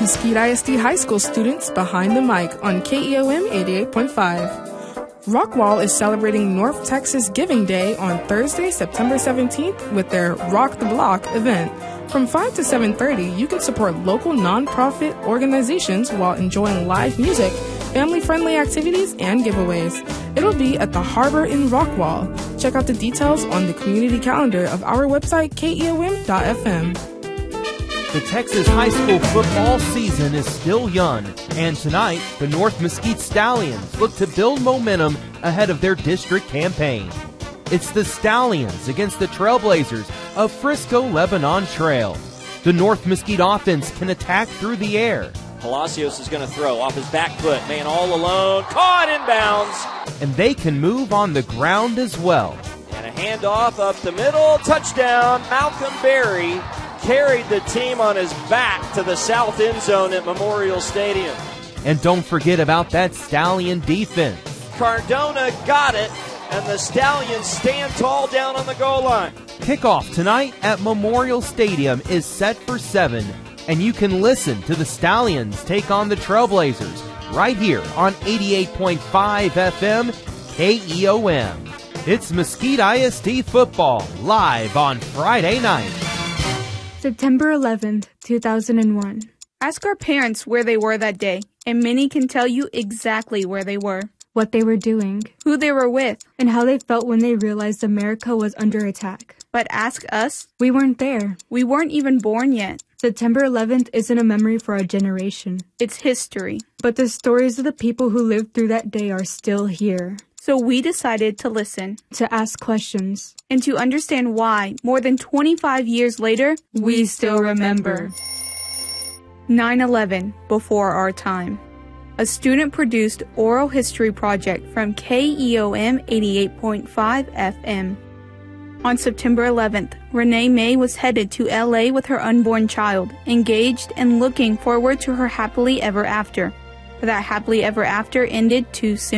Mesquite ISD High School students behind the mic on KEOM 88.5. Rockwall is celebrating North Texas Giving Day on Thursday, September 17th with their Rock the Block event. From 5 to 7:30, you can support local nonprofit organizations while enjoying live music, family-friendly activities, and giveaways. It'll be at the Harbor in Rockwall. Check out the details on the community calendar of our website, keom.fm. The Texas high school football season is still young, and tonight, the North Mesquite Stallions look to build momentum ahead of their district campaign. It's the Stallions against the Trailblazers of Frisco Lebanon Trail. The North Mesquite offense can attack through the air. Palacios is going to throw off his back foot. Man all alone, caught in bounds. And they can move on the ground as well. And a handoff up the middle, touchdown. Malcolm Berry carried the team on his back to the south end zone at Memorial Stadium. And don't forget about that Stallion defense. Cardona got it, and the Stallions stand tall down on the goal line. Kickoff tonight at Memorial Stadium is set for 7, and you can listen to the Stallions take on the Trailblazers right here on 88.5 FM KEOM. It's Mesquite ISD football live on Friday night. September 11th, 2001. Ask our parents where they were that day, and many can tell you exactly where they were, what they were doing, who they were with, and how they felt when they realized America was under attack. But ask us. We weren't there. We weren't even born yet. September 11th isn't a memory for our generation. It's history. But the stories of the people who lived through that day are still here. So we decided to listen, to ask questions, and to understand why, more than 25 years later, we still remember. 9/11, before our time. A student-produced oral history project from KEOM 88.5 FM. On September 11th, Renee May was headed to LA with her unborn child, engaged and looking forward to her happily ever after. But that happily ever after ended too soon.